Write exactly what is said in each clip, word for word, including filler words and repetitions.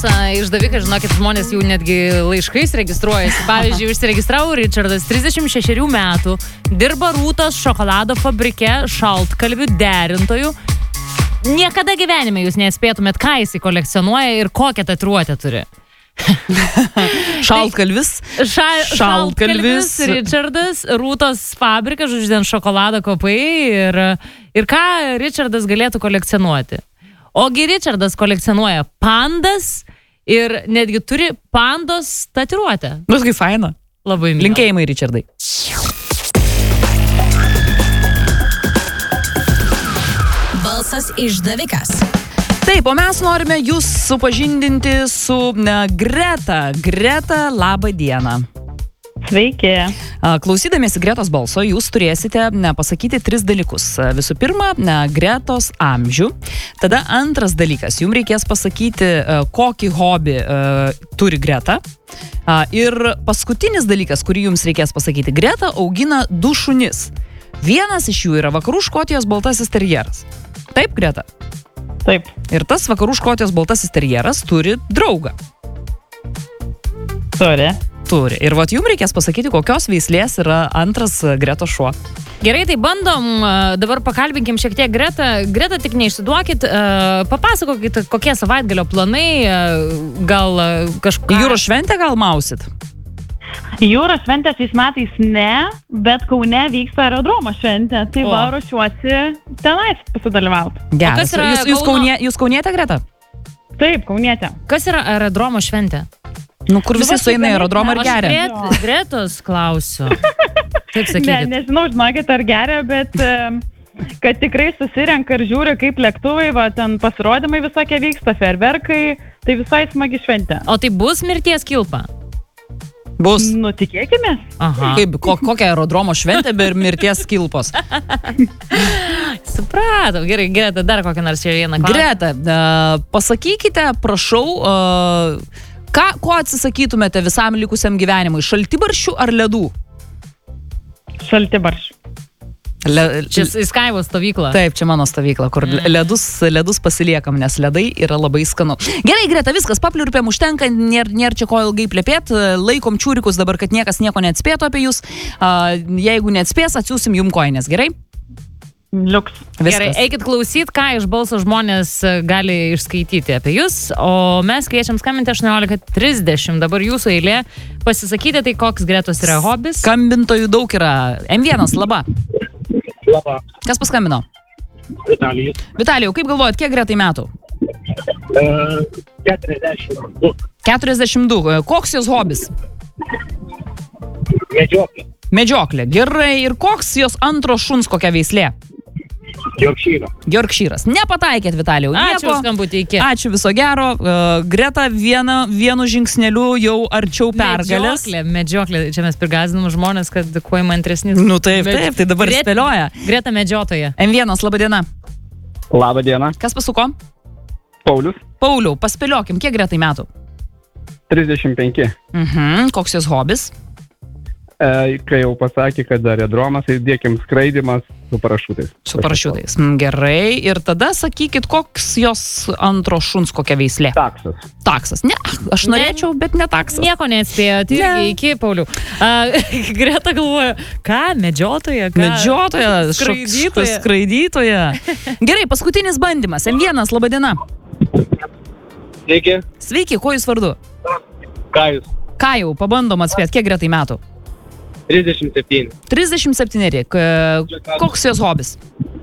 Išdavikas, žinokit, žmonės jau netgi laiškais registruojasi. Pavyzdžiui, užsiregistravo Richardas, trisdešimt šešerių metų, dirba Rūtos šokolado fabrike, šaltkalvių derintojų. Niekada gyvenime jūs nespėtumėt, ką jisai kolekcionuoja ir kokią tatuiruotę turi. Šaltkalvis. Ša, šaltkalvis, Richardas, Rūtos fabrikas, žodžiu, ten šokolado kopai ir, ir ką Richardas galėtų kolekcionuoti. Ogi Richardas kolekcionuoja pandas ir netgi turi pandos tatuiruotę. Nu, kaip faina. Labai myliu. Linkėjimai, Richardai. Balsas išdavikas. Taip, o mes norime jūs supažindinti su ne, Greta. Greta, labą dieną. Sveiki. Klausydamiesi Gretos balso, jūs turėsite ne, pasakyti tris dalykus. Visų pirma, ne, Gretos amžių. Tada antras dalykas, jums reikės pasakyti, kokį hobį uh, turi Greta. Uh, ir paskutinis dalykas, kurį jums reikės pasakyti, Greta augina du šunis. Vienas iš jų yra Vakarų Škotijos baltasis terjeras. Taip, Greta? Taip. Ir tas Vakarų Škotijos baltasis terjeras turi draugą. Turi. Turi. Ir vat jums reikės pasakyti, kokios veislės yra antras Gretos šuo. Gerai, tai bandom, dabar pakalbinkim šiek tiek Gretą. Greta, tik neišsiduokit, papasakokit, kokie savaitgalio planai, gal kažką... Jūros šventę gal mausit? Jūros šventė šiais metais ne, bet Kaune vyksta aerodromo šventė. Tai O. va, ruošiuosi tenais pasidalyvauti. Geras. kas yra Jūs, jūs, Kauno- Kaunė, jūs kaunietė, Greta? Taip, Kaunietė. Kas yra aerodromo šventė? Nu, kur visi va, sueina į aerodromą ir Aš geria. Gret, Gretos klausiu. Taip Ne, sakykit. nežinau, žinokit, ar geria, bet em, kad tikrai susirenka ir žiūri, kaip lėktuvai, va, ten pasirodymai visokie vyksta, fejerverkai, tai visai smagi šventė. O tai bus mirties kilpa? Bus. Nu, tikėkime. Aha. Kaip, ko, kokia aerodromo šventė be mirties kilpos. Supratom. Gerai, Greta, dar kokią nors čia vieną klausimą. Greta, uh, pasakykite, prašau, uh, ką, ko atsisakytumėte visam likusiam gyvenimui? Šaltibarščių ar ledų? Šaltibarščių. Le, Čia į Skaivo stovyklą. Taip, čia mano stovykla, kur Mm. ledus, ledus pasiliekam, nes ledai yra labai skanu. Gerai, Greta, viskas, papliurpėm užtenka, nėra nėr čia ko ilgai plepėt, laikom čiūrikus dabar, kad niekas nieko neatspėtų apie jūs. Uh, jeigu neatspės, atsiūsim jum koinės, gerai? Liuks. Viskas. Gerai, eikit klausyt, ką iš balso žmonės e, gali išskaityti apie jūs, o mes kviečiam skambinti aštuoniolika trisdešimt. Dabar jūsų eilė pasisakyti, tai koks Gretos yra hobis. Skambintojų daug yra. M vienas, laba. Labą, Kas paskambino? Vitalijus. Vitalijau, kaip galvojat, kiek Gretai metų? E, keturiasdešimt du. keturiasdešimt du. Koks jos hobis? Medžioklė. Medžioklė. Gerai. Ir koks jos antro šuns kokia veislė? Yorkshire. Yorkshire'as. Nepataikėt, Vitalijau. Ačiū Nieko. už skambutį, iki. Ačiū, viso gero. Uh, Greta viena, vienu žingsneliu jau arčiau pergalės. Medžioklė, medžioklė. Čia mes prigazinam žmonės, kad kuo įmantresnis. Nu taip, taip, tai dabar Gret- spėlioja. Greta medžiotoja. M vienas, laba diena. Labą dieną. Kas pasuko? Paulius. Pauliau, paspėliokim, kiek Gretai metų? trisdešimt penki. Mhm, koks jos hobis? E, kai jau pasakė, kad aerodromas, tai dėkim skraidimas su parašutais. Su parašiutais. Mm, Gerai. Ir tada sakykit, koks jos antro šuns kokia veislė? Taksas. Taksas. Ne, aš Ne. norėčiau, bet ne taksas. Nieko neatspėjot, Ne. irgi iki, Pauliau. Uh, Greta galvoja, ką, medžiotoja? Ką? Medžiotoja, Skraidytoja. šok- skraidytoja. Gerai, paskutinis bandymas. M vienas, laba diena. Sveiki. Sveiki, kuo jūs vardu? Ką jūs? Ką jau, pabandom atspėti, kiek Gretai metų? trisdešimt septyni. trisdešimt septyni. K- Koks jos hobis?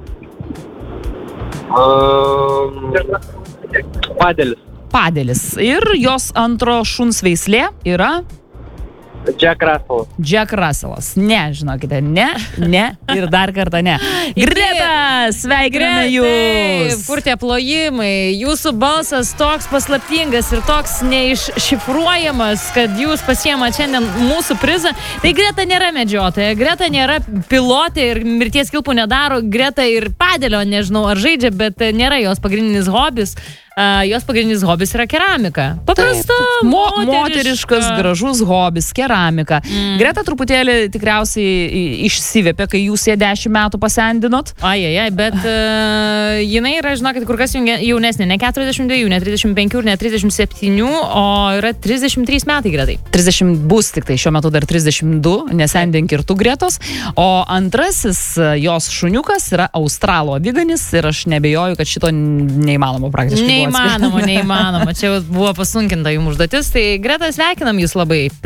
Um, Padelis. Padėlis. Ir jos antro šuns veislė yra Jack Russell. Jack Russellas. Ne, žinokite, ne, ne ir dar kartą ne. Greta, sveikiname jūs. Kur tie plojimai? Jūsų balsas toks paslaptingas ir toks neiššifruojamas, kad jūs pasiėmat šiandien mūsų prizą. Tai Greta nėra medžiotoja, Greta nėra pilotė ir mirties kilpų nedaro, Greta ir padelio, nežinau ar žaidžia, bet nėra jos pagrindinis hobis. Uh, jos pagrindinis hobis yra keramika. Paprasta, Mo, moteriška. moteriškas, gražus hobis, keramika. Mm. Greta truputėlį tikriausiai išsivėpė, kai jūs ją dešimt metų pasendinot. Ai, ai, ai, bet uh, jinai yra, žinokit, kur kas jaunesnė, ne keturiasdešimt dviejų, ne trisdešimt penkių, ne trisdešimt septynių, o yra trisdešimt trys metai Gretai. trisdešimt bus tik tai, šiuo metu dar trisdešimt du, nesendink ir tu Gretos. O antrasis jos šuniukas yra australo aviganis ir aš nebejoju, kad šito neįmanoma praktiškai. Neįmanoma, neįmanoma. Čia buvo pasunkinta jums užduotis, tai Greta sveikinam jūs labai.